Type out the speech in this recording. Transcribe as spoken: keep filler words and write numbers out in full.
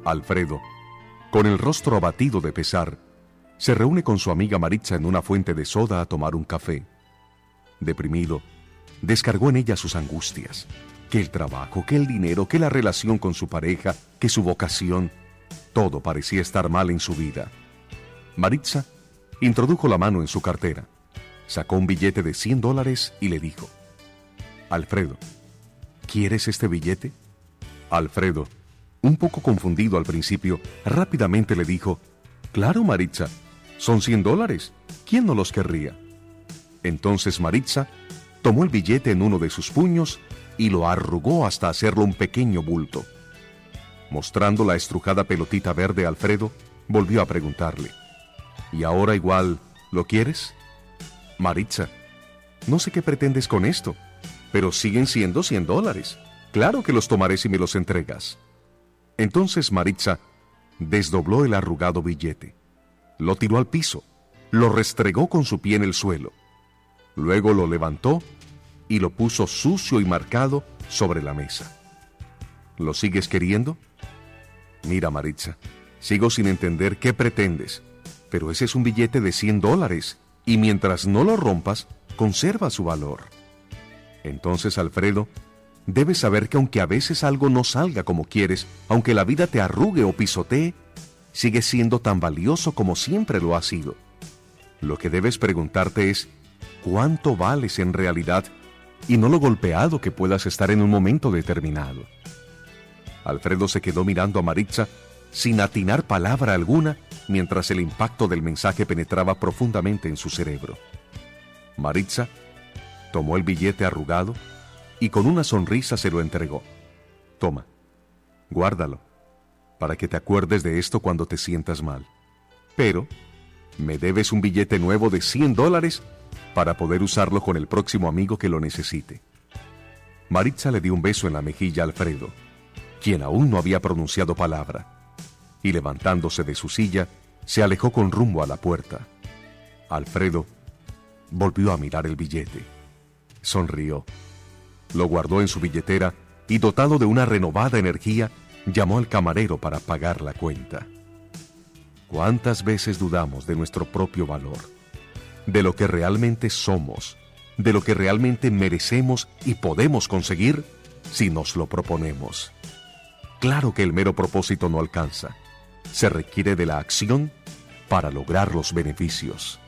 Alfredo, con el rostro abatido de pesar, se reúne con su amiga Maritza en una fuente de soda a tomar un café. Deprimido, descargó en ella sus angustias, que el trabajo, que el dinero, que la relación con su pareja, que su vocación, todo parecía estar mal en su vida. Maritza introdujo la mano en su cartera, sacó un billete de cien dólares y le dijo: Alfredo, ¿quieres este billete? Alfredo, un poco confundido al principio, rápidamente le dijo: Claro, Maritza, son cien dólares, ¿quién no los querría? Entonces Maritza tomó el billete en uno de sus puños y lo arrugó hasta hacerlo un pequeño bulto. Mostrando la estrujada pelotita verde a Alfredo, volvió a preguntarle: ¿Y ahora igual lo quieres? Maritza, no sé qué pretendes con esto, pero siguen siendo cien dólares. Claro que los tomaré si me los entregas. Entonces Maritza desdobló el arrugado billete, lo tiró al piso, lo restregó con su pie en el suelo. Luego lo levantó y lo puso sucio y marcado sobre la mesa. ¿Lo sigues queriendo? Mira, Maritza, sigo sin entender qué pretendes, pero ese es un billete de cien dólares y mientras no lo rompas, conserva su valor. Entonces, Alfredo, debes saber que aunque a veces algo no salga como quieres, aunque la vida te arrugue o pisotee, sigue siendo tan valioso como siempre lo ha sido. Lo que debes preguntarte es: ¿cuánto vales en realidad? Y no lo golpeado que puedas estar en un momento determinado. Alfredo se quedó mirando a Maritza sin atinar palabra alguna mientras el impacto del mensaje penetraba profundamente en su cerebro. Maritza tomó el billete arrugado y con una sonrisa se lo entregó. Toma, guárdalo, para que te acuerdes de esto cuando te sientas mal. Pero me debes un billete nuevo de cien dólares para poder usarlo con el próximo amigo que lo necesite. Maritza le dio un beso en la mejilla a Alfredo, quien aún no había pronunciado palabra, y levantándose de su silla, se alejó con rumbo a la puerta. Alfredo volvió a mirar el billete. Sonrió, lo guardó en su billetera y, dotado de una renovada energía, llamó al camarero para pagar la cuenta. ¿Cuántas veces dudamos de nuestro propio valor, de lo que realmente somos, de lo que realmente merecemos y podemos conseguir si nos lo proponemos? Claro que el mero propósito no alcanza. Se requiere de la acción para lograr los beneficios.